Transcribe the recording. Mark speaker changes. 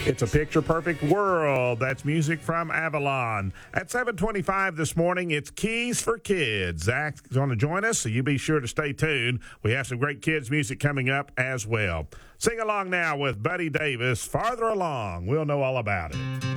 Speaker 1: It's a picture-perfect world. That's music from Avalon. At 7:25 this morning, it's Keys for Kids. Zach's going to join us, so you be sure to stay tuned. We have some great kids' music coming up as well. Sing along now with Buddy Davis. Farther Along. We'll know all about it.